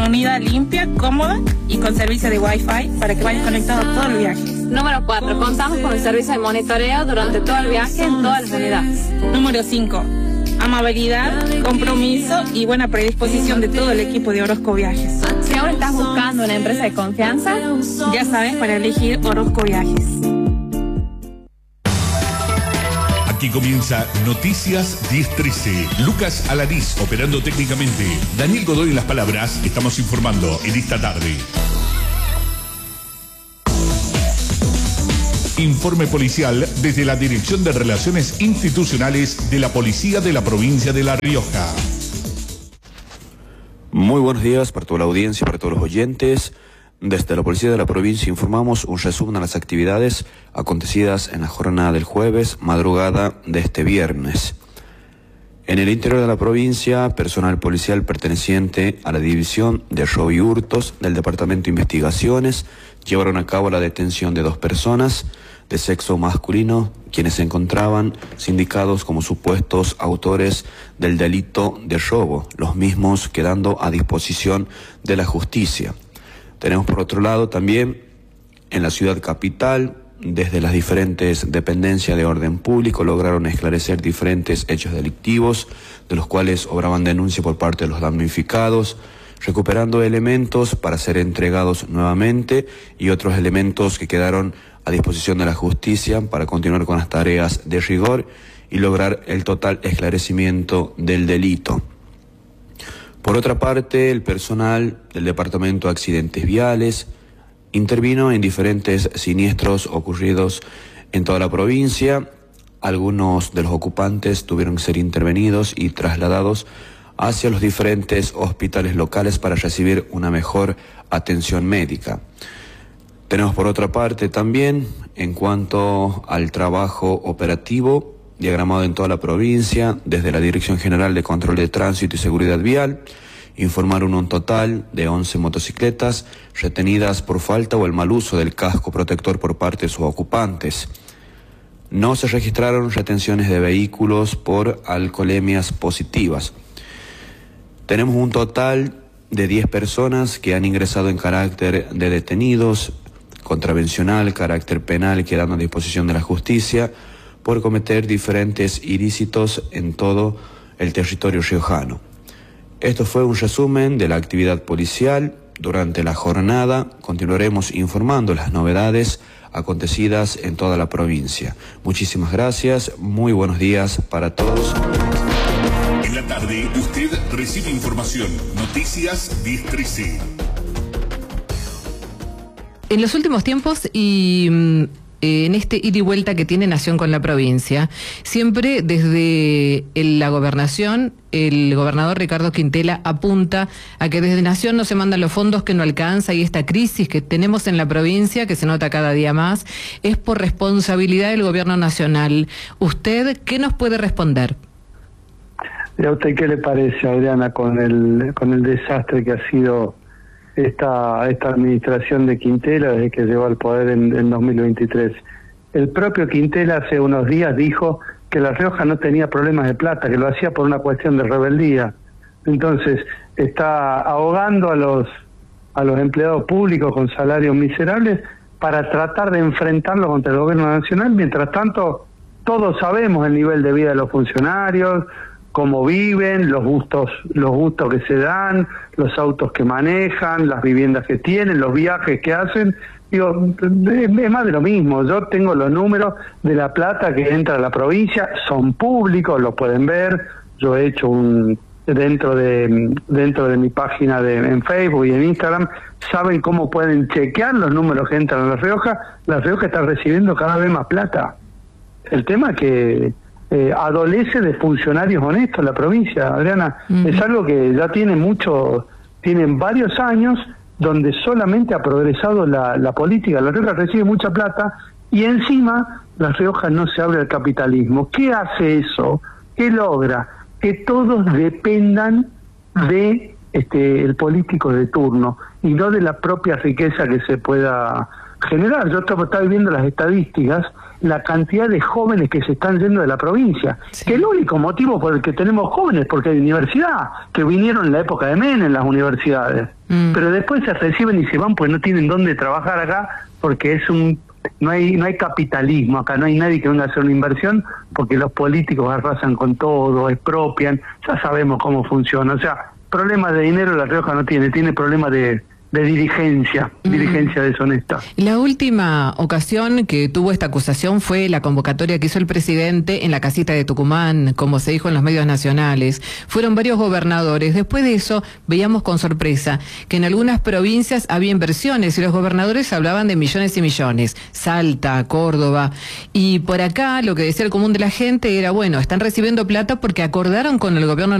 una unidad limpia, cómoda y con servicio de Wi-Fi para que vayas conectado todo el viaje. Número 4. Contamos con el servicio de monitoreo durante todo el viaje en todas las unidades. Número 5. Amabilidad, compromiso y buena predisposición de todo el equipo de Orozco Viajes. Si ahora estás buscando una empresa de confianza, ya sabes para elegir Orozco Viajes. Aquí comienza Noticias 1013. Lucas Alanís operando técnicamente. Daniel Godoy en las palabras. Estamos informando en esta tarde. Informe policial desde la Dirección de Relaciones Institucionales de la Policía de la Provincia de La Rioja. Muy buenos días para toda la audiencia, para todos los oyentes. Desde la Policía de la Provincia informamos un resumen de las actividades acontecidas en la jornada del jueves, madrugada de este viernes. En el interior de la provincia, personal policial perteneciente a la División de Robo y Hurtos del Departamento de Investigaciones llevaron a cabo la detención de 2 personas de sexo masculino, quienes se encontraban sindicados como supuestos autores del delito de robo, los mismos quedando a disposición de la justicia. Tenemos por otro lado también en la ciudad capital, desde las diferentes dependencias de orden público lograron esclarecer diferentes hechos delictivos, de los cuales obraban denuncia por parte de los damnificados, recuperando elementos para ser entregados nuevamente y otros elementos que quedaron a disposición de la justicia para continuar con las tareas de rigor y lograr el total esclarecimiento del delito. Por otra parte, el personal del Departamento de Accidentes Viales intervino en diferentes siniestros ocurridos en toda la provincia. Algunos de los ocupantes tuvieron que ser intervenidos y trasladados hacia los diferentes hospitales locales para recibir una mejor atención médica. Tenemos por otra parte también, en cuanto al trabajo operativo diagramado en toda la provincia, desde la Dirección General de Control de Tránsito y Seguridad Vial, informaron un total de 11 motocicletas retenidas por falta o el mal uso del casco protector por parte de sus ocupantes. No se registraron retenciones de vehículos por alcoholemias positivas. Tenemos un total de 10 personas que han ingresado en carácter de detenidos, contravencional, carácter penal, quedando a disposición de la justicia por cometer diferentes ilícitos en todo el territorio riojano. Esto fue un resumen de la actividad policial durante la jornada. Continuaremos informando las novedades acontecidas en toda la provincia. Muchísimas gracias, muy buenos días para todos. En la tarde usted recibe información. Noticias 1013. En los últimos tiempos en este ida y vuelta que tiene Nación con la provincia, siempre desde la gobernación, el gobernador Ricardo Quintela apunta a que desde Nación no se mandan los fondos, que no alcanza, y esta crisis que tenemos en la provincia, que se nota cada día más, es por responsabilidad del gobierno nacional. ¿Usted qué nos puede responder? ¿Y a usted qué le parece, Adriana, con el desastre que ha sido esta administración de Quintela desde que llegó al poder en 2023? El propio Quintela hace unos días dijo que La Rioja no tenía problemas de plata, que lo hacía por una cuestión de rebeldía. Entonces está ahogando a los empleados públicos con salarios miserables para tratar de enfrentarlo contra el gobierno nacional. Mientras tanto, todos sabemos el nivel de vida de los funcionarios, cómo viven, los gustos que se dan, los autos que manejan, las viviendas que tienen, los viajes que hacen. Digo, es más de lo mismo. Yo tengo los números de la plata que entra a la provincia, son públicos, lo pueden ver. Yo he hecho dentro de mi página en Facebook y en Instagram, saben cómo pueden chequear los números que entran a La Rioja. La Rioja está recibiendo cada vez más plata. El tema es que adolece de funcionarios honestos la provincia, Adriana. Es algo que ya tienen varios años donde solamente ha progresado la política. La Rioja recibe mucha plata y encima La Rioja no se abre al capitalismo. ¿Qué hace eso? ¿Qué logra? Que todos dependan de el político de turno y no de la propia riqueza que se pueda general. Yo estaba viendo las estadísticas, la cantidad de jóvenes que se están yendo de la provincia, que el único motivo por el que tenemos jóvenes es porque hay universidad, que vinieron en la época de Menem en las universidades, pero después se reciben y se van pues no tienen dónde trabajar acá, porque no hay capitalismo acá, no hay nadie que venga a hacer una inversión, porque los políticos arrasan con todo, expropian, ya sabemos cómo funciona. O sea, problema de dinero La Rioja no tiene problemas de dirigencia deshonesta. La última ocasión que tuvo esta acusación fue la convocatoria que hizo el presidente en la casita de Tucumán, como se dijo en los medios nacionales. Fueron varios gobernadores. Después de eso, veíamos con sorpresa que en algunas provincias había inversiones y los gobernadores hablaban de millones y millones. Salta, Córdoba. Y por acá lo que decía el común de la gente era, bueno, están recibiendo plata porque acordaron con el gobierno